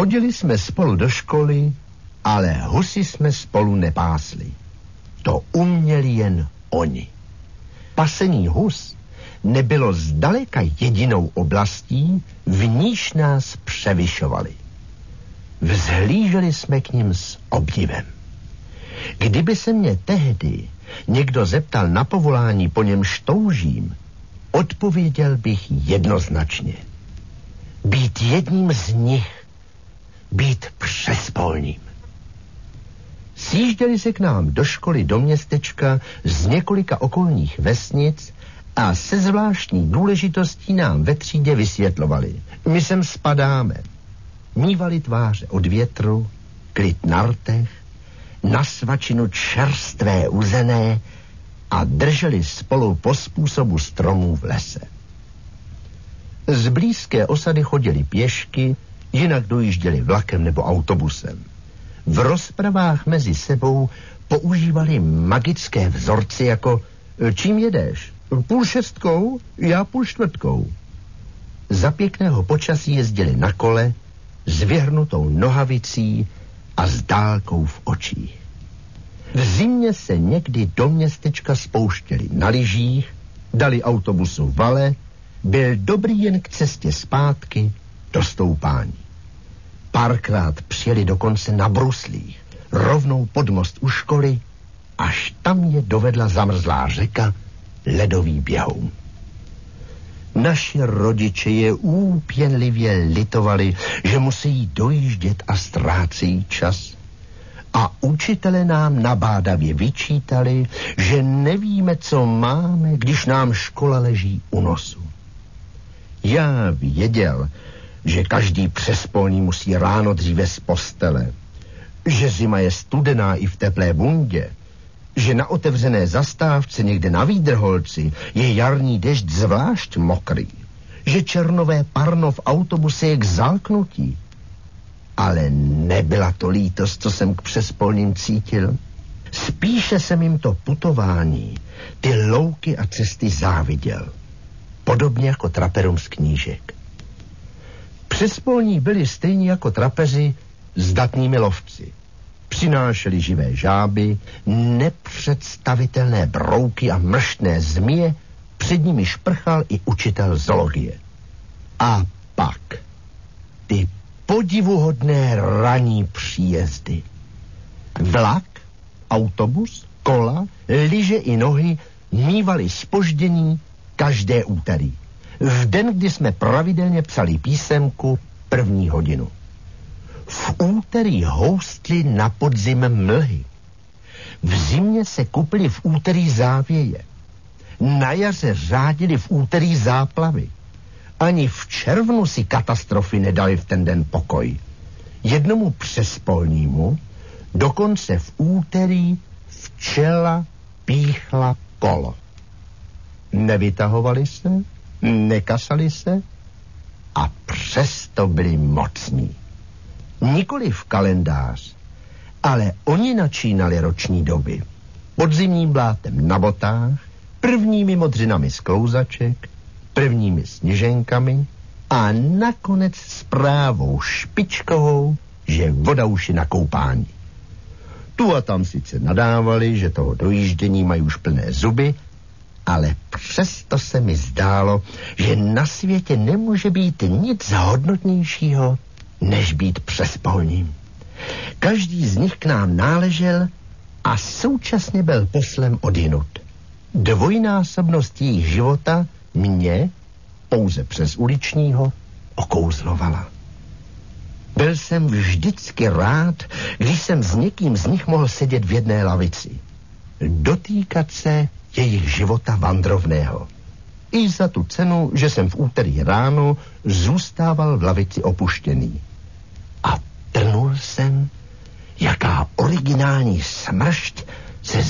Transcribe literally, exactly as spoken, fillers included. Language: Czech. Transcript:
Chodili jsme spolu do školy, ale husy jsme spolu nepásli. To uměli jen oni. Pasení hus nebylo zdaleka jedinou oblastí, v níž nás převyšovali. Vzhlíželi jsme k nim s obdivem. Kdyby se mě tehdy někdo zeptal na povolání, po němž toužím, odpověděl bych jednoznačně. Být jedním z nich, být přespolním. Sjížděli se k nám do školy do městečka z několika okolních vesnic a se zvláštní důležitostí nám ve třídě vysvětlovali. My sem spadáme. Mívali tváře od větru, klid na rtech, na svačinu čerstvé uzené a drželi spolu po způsobu stromů v lese. Z blízké osady chodili pěšky, jinak dojížděli vlakem nebo autobusem. V rozpravách mezi sebou používali magické vzorci jako čím jedeš? Půl šestkou, já půl čtvrtkou. Za pěkného počasí jezdili na kole s vyhrnutou nohavicí a s dálkou v očích. V zimě se někdy do městečka spouštěli na lyžích, dali autobusu vale, byl dobrý jen k cestě zpátky do stoupání. Párkrát přijeli dokonce na bruslích, rovnou pod most u školy, až tam je dovedla zamrzlá řeka ledový běhoun. Naši rodiče je úpěnlivě litovali, že musí dojíždět a ztrácejí čas. A učitelé nám nabádavě vyčítali, že nevíme, co máme, když nám škola leží u nosu. Já věděl, že každý přespolný musí ráno dříve z postele, že zima je studená i v teplé bundě, že na otevřené zastávce někde na Výdrholci je jarní dešť zvlášť mokrý, že černové parno v autobuse je k zalknutí. Ale nebyla to lítost, co jsem k přespolním cítil. Spíše jsem jim to putování, ty louky a cesty záviděl. Podobně jako traperům z knížek. Přespolní byli stejní jako trapeři zdatnými lovci. Přinášeli živé žáby, nepředstavitelné brouky a mrštné zmije, před nimi šprchal i učitel zoologie. A pak ty podivuhodné ranní příjezdy. Vlak, autobus, kola, lyže i nohy mívali zpoždění každé úterý. V den, kdy jsme pravidelně psali písemku první hodinu. V úterý houstly na podzim mlhy. V zimě se kupily v úterý závěje. Na jaře řádili v úterý záplavy. Ani v červnu si katastrofy nedali v ten den pokoj. Jednomu přespolnímu dokonce v úterý včela píchla kolo. Nevytahovali se, nekasali se a přesto byli mocní. Nikoliv kalendář, ale oni načínali roční doby. Podzimním blátem na botách, prvními modřinami z klouzaček, prvními sněženkami a nakonec zprávou špičkovou, že voda už je na koupání. Tu a tam sice nadávali, že toho dojíždění mají už plné zuby, ale přesto se mi zdálo, že na světě nemůže být nic hodnotnějšího, než být přespolním. Každý z nich k nám náležel a současně byl poslem odjinud. Dvojnásobnost jejich života mě, pouze přes uličního, okouzlovala. Byl jsem vždycky rád, když jsem s někým z nich mohl sedět v jedné lavici. Dotýkat se jejich života vandrovného. I za tu cenu, že jsem v úterý ráno zůstával v lavici opuštěný. A trnul jsem, jaká originální smršť se